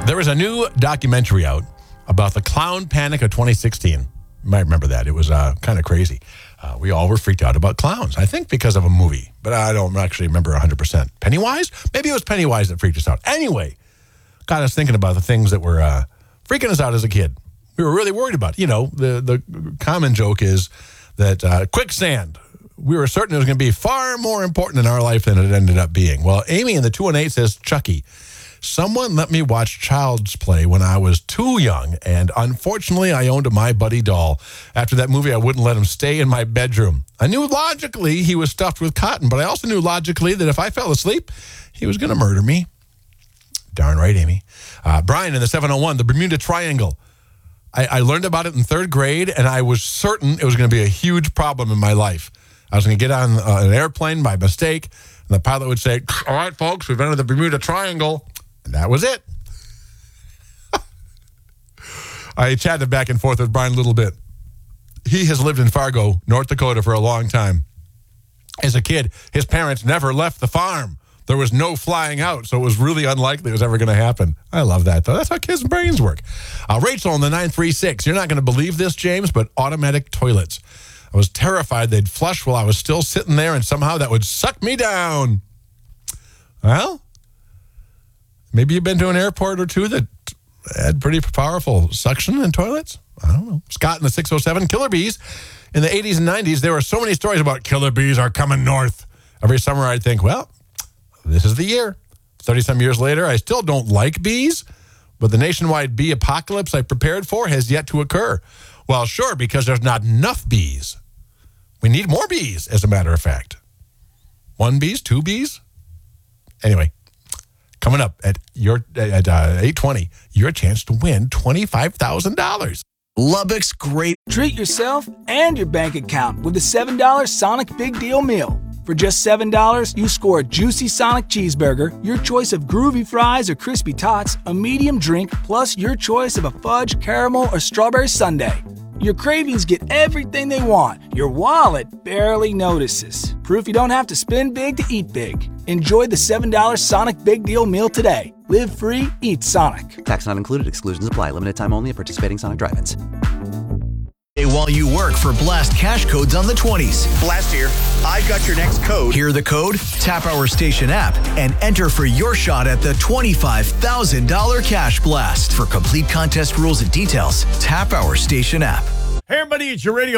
There was a new documentary out about the clown panic of 2016. You might remember that. It was kind of crazy. We all were freaked out about clowns, I think because of a movie, but I don't actually remember 100%. Pennywise? Maybe it was Pennywise that freaked us out. Anyway, got us thinking about the things that were freaking us out as a kid. We were really worried about. You know, the common joke is that quicksand, we were certain it was going to be far more important in our life than it ended up being. Well, Amy in the 218 says, Chucky, someone let me watch Child's Play when I was too young, and unfortunately, I owned a My Buddy doll. After that movie, I wouldn't let him stay in my bedroom. I knew logically he was stuffed with cotton, but I also knew logically that if I fell asleep, he was going to murder me. Darn right, Amy. Brian in the 701, the Bermuda Triangle. I learned about it in third grade, and I was certain it was going to be a huge problem in my life. I was going to get on an airplane by mistake, and the pilot would say, all right, folks, we've entered the Bermuda Triangle. And that was it. I chatted back and forth with Brian a little bit. He has lived in Fargo, North Dakota for a long time. As a kid, his parents never left the farm. There was no flying out, so it was really unlikely it was ever going to happen. I love that, though. That's how kids' brains work. Rachel in the 936. You're not going to believe this, James, but automatic toilets. I was terrified they'd flush while I was still sitting there, and somehow that would suck me down. Well, maybe you've been to an airport or two that had pretty powerful suction in toilets. I don't know. Scott in the 607, killer bees. In the 80s and 90s, there were so many stories about killer bees are coming north. Every summer I'd think, well, this is the year. 30-some years later, I still don't like bees, but the nationwide bee apocalypse I prepared for has yet to occur. Well, sure, because there's not enough bees. We need more bees, as a matter of fact. 1 bees, 2 bees? Anyway. Coming up at 8:20, your chance to win $25,000. Lubbock's great. Treat yourself and your bank account with the $7 Sonic Big Deal Meal. For just $7, you score a juicy Sonic cheeseburger, your choice of groovy fries or crispy tots, a medium drink, plus your choice of a fudge, caramel, or strawberry sundae. Your cravings get everything they want. Your wallet barely notices. Proof you don't have to spend big to eat big. Enjoy the $7 Sonic Big Deal Meal today. Live free, eat Sonic. Tax not included. Exclusions apply. Limited time only at participating Sonic drive-ins. While you work for Blast cash codes on the 20s. Blast here. I've got your next code. Hear the code? Tap our station app and enter for your shot at the $25,000 cash blast. For complete contest rules and details, tap our station app. Hey, everybody, it's your radio